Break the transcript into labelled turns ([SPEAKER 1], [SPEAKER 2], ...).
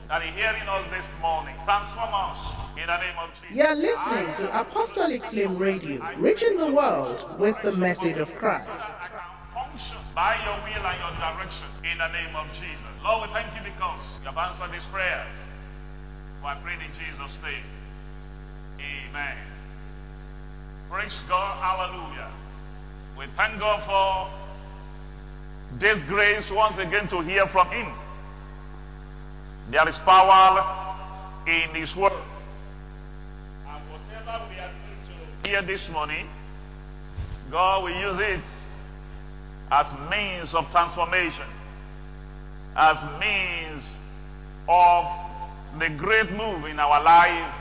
[SPEAKER 1] that is hearing us this morning. Transform us in the name of Jesus.
[SPEAKER 2] You're listening to Apostolic Flame Radio, reaching the world with the message of Christ.
[SPEAKER 1] I can function by your will and your direction in the name of Jesus. Lord, we thank you because you have answered these prayers. For I pray in Jesus' name. Amen. Praise God. Hallelujah. We thank God for this grace once again to hear from Him. There is power in His word. And whatever we are going to hear this morning, God will use it as means of transformation, as means of the great move in our life